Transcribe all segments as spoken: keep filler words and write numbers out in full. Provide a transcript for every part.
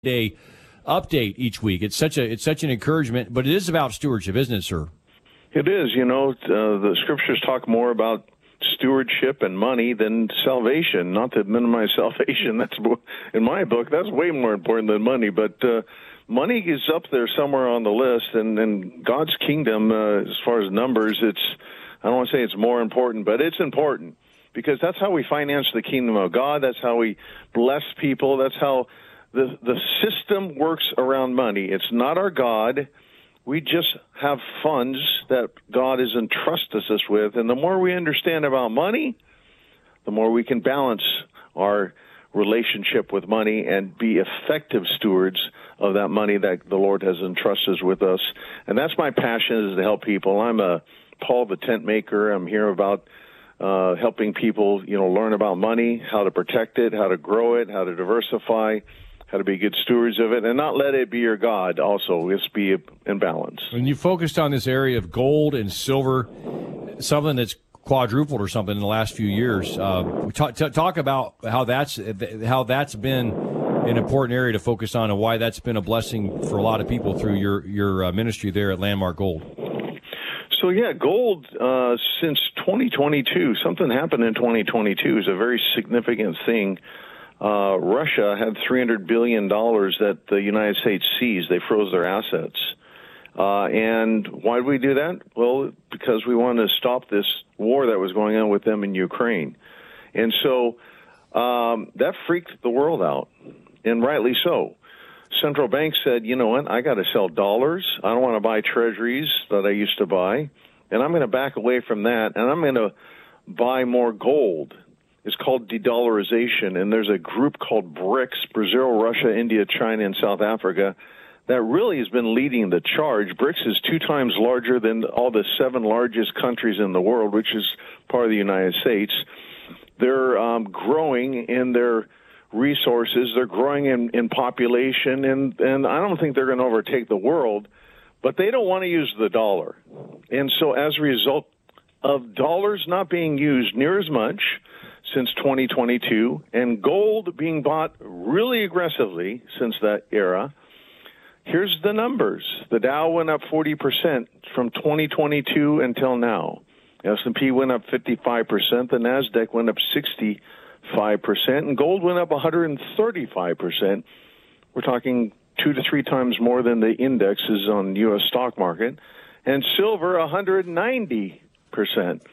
day update each week. It's such a it's such an encouragement, but it is about stewardship, isn't it, sir? It is. You know, uh, the scriptures talk more about stewardship and money than salvation. Not to minimize salvation. That's in my book. That's way more important than money. But uh, money is up there somewhere on the list, and, and God's kingdom, uh, as far as numbers, it's I don't want to say it's more important, but it's important because that's how we finance the kingdom of God. That's how we bless people. That's how The the system works around money. It's not our God. We just have funds that God has entrusted us with. And the more we understand about money, the more we can balance our relationship with money and be effective stewards of that money that the Lord has entrusted with us. And that's my passion, is to help people. I'm a Paul the tent maker. I'm here about uh, helping people, you know, learn about money, how to protect it, how to grow it, how to diversify, how to be good stewards of it, and not let it be your God also. Just be in balance. When you focused on this area of gold and silver, something that's quadrupled or something in the last few years, uh, talk, talk about how that's how that's been an important area to focus on and why that's been a blessing for a lot of people through your, your uh, ministry there at Landmark Gold. So, yeah, gold, uh, since twenty twenty-two, something happened in twenty twenty-two is a very significant thing. Uh, Russia had three hundred billion dollars that the United States seized. They froze their assets. Uh, and why did we do that? Well, because we wanted to stop this war that was going on with them in Ukraine. And so um, that freaked the world out, and rightly so. Central banks said, you know what, I got to sell dollars. I don't want to buy treasuries that I used to buy, and I'm going to back away from that, and I'm going to buy more gold. It's called de-dollarization, and there's a group called BRICS, Brazil, Russia, India, China, and South Africa, that really has been leading the charge. BRICS is two times larger than all the seven largest countries in the world, which is part of the United States. They're um, growing in their resources. They're growing in, in population, and, and I don't think they're going to overtake the world, but they don't want to use the dollar. And so as a result of dollars not being used near as much since twenty twenty-two, and gold being bought really aggressively since that era, here's the numbers. The Dow went up forty percent from twenty twenty-two until now. S and P went up fifty-five percent. The NASDAQ went up sixty-five percent. And gold went up one hundred thirty-five percent. We're talking two to three times more than the indexes on the U S stock market. And silver, one hundred ninety percent.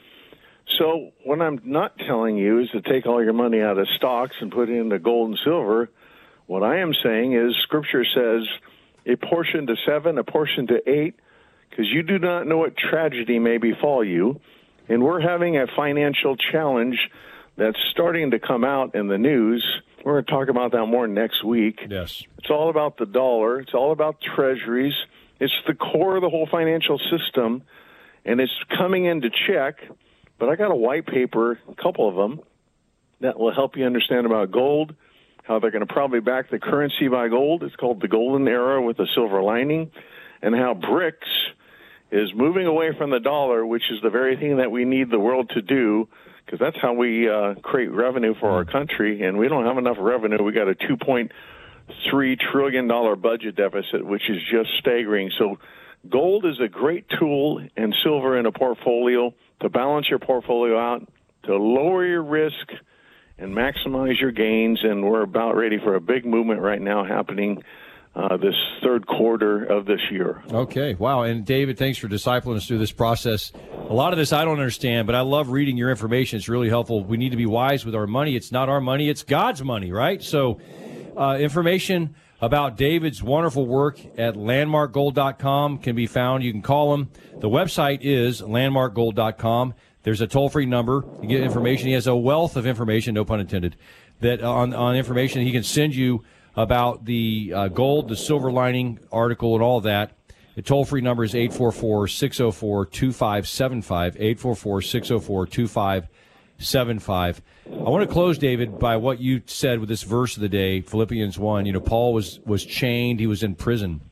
So what I'm not telling you is to take all your money out of stocks and put it into gold and silver. What I am saying is Scripture says a portion to seven, a portion to eight, because you do not know what tragedy may befall you. And we're having a financial challenge that's starting to come out in the news. We're going to talk about that more next week. Yes. It's all about the dollar. It's all about treasuries. It's the core of the whole financial system, and it's coming into check. But I got a white paper, a couple of them, that will help you understand about gold, how they're going to probably back the currency by gold. It's called the golden era with a silver lining, and how BRICS is moving away from the dollar, which is the very thing that we need the world to do, because that's how we uh, create revenue for our country, and we don't have enough revenue. We got a two point three trillion dollars budget deficit, which is just staggering. So gold is a great tool, and silver in a portfolio to balance your portfolio out, to lower your risk and maximize your gains. And we're about ready for a big movement right now happening uh, this third quarter of this year. Okay, wow. And David, thanks for discipling us through this process. A lot of this I don't understand, but I love reading your information. It's really helpful. We need to be wise with our money. It's not our money, it's God's money, right? So uh, information about David's wonderful work at landmark gold dot com can be found. You can call him. The website is landmark gold dot com. There's a toll-free number. You get information. He has a wealth of information, no pun intended, that on, on information he can send you about the uh, gold, the silver lining article, and all that. The toll-free number is eight four four, six zero four, two five seven five, eight four four, six zero four, two five seven five. I want to close, David, by what you said with this verse of the day, Philippians one. You know, Paul was, was chained. He was in prison.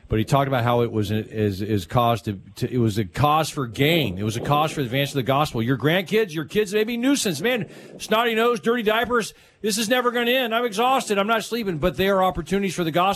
But he talked about how it was is is cause to, to it was a cause for gain. It was a cause for the advance of the gospel. Your grandkids, your kids may be nuisance, man. Snotty nose, dirty diapers. This is never going to end. I'm exhausted. I'm not sleeping. But they are opportunities for the gospel.